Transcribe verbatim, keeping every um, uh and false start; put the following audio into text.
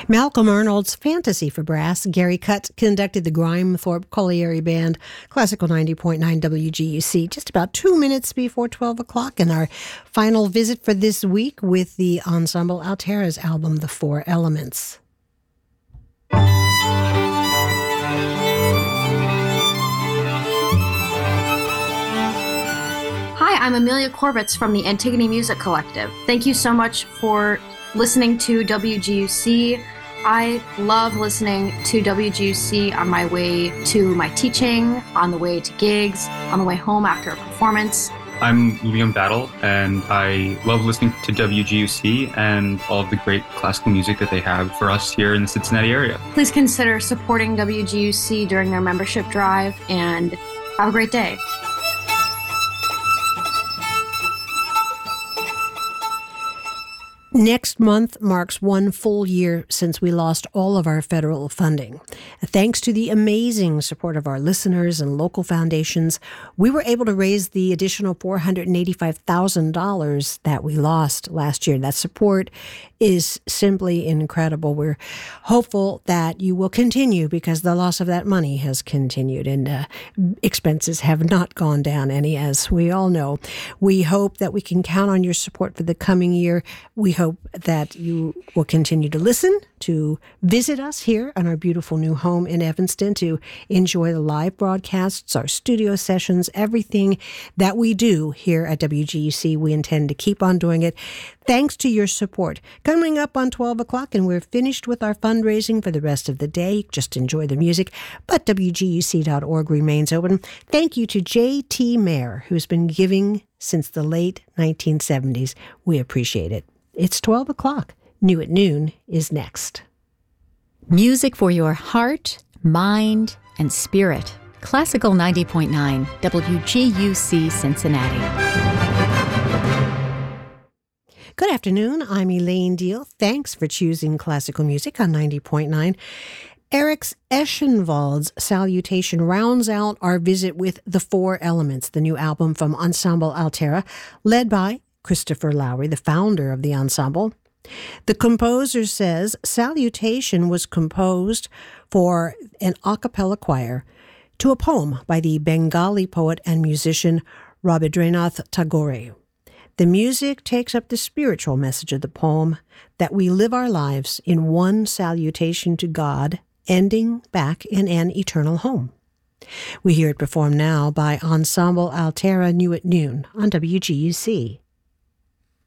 Malcolm Arnold's Fantasy for Brass. Gary Cutt conducted the Grimethorpe Colliery Band, Classical ninety point nine W G U C, just about two minutes before twelve o'clock, and our final visit for this week with the Ensemble Altera's album, The Four Elements. Hi, I'm Amelia Corbett from the Antigone Music Collective. Thank you so much for listening to W G U C. I love listening to W G U C on my way to my teaching, on the way to gigs, on the way home after a performance. I'm Liam Battle, and I love listening to W G U C and all of the great classical music that they have for us here in the Cincinnati area. Please consider supporting W G U C during their membership drive, and have a great day. Next month marks one full year since we lost all of our federal funding. Thanks to the amazing support of our listeners and local foundations, we were able to raise the additional four hundred eighty-five thousand dollars that we lost last year. That support is simply incredible. We're hopeful that you will continue because the loss of that money has continued and uh, expenses have not gone down any, as we all know. We hope that we can count on your support for the coming year. We hope that you will continue to listen, to visit us here on our beautiful new home in Evanston, to enjoy the live broadcasts, our studio sessions, everything that we do here at W G U C. We intend to keep on doing it. Thanks to your support. Coming up on twelve o'clock, and we're finished with our fundraising for the rest of the day. Just enjoy the music, but W G U C dot org remains open. Thank you to J T Mayer, who's been giving since the late nineteen seventies. We appreciate it. It's twelve o'clock. New at Noon is next. Music for your heart, mind, and spirit. Classical ninety point nine, W G U C Cincinnati. Good afternoon. I'm Elaine Deal. Thanks for choosing classical music on ninety point nine. Eric Eschenwald's Salutation rounds out our visit with The Four Elements, the new album from Ensemble Altera, led by Christopher Lowry, the founder of the ensemble. The composer says Salutation was composed for an a cappella choir to a poem by the Bengali poet and musician Rabindranath Tagore. The music takes up the spiritual message of the poem that we live our lives in one salutation to God, ending back in an eternal home. We hear it performed now by Ensemble Altera New at Noon on W G U C.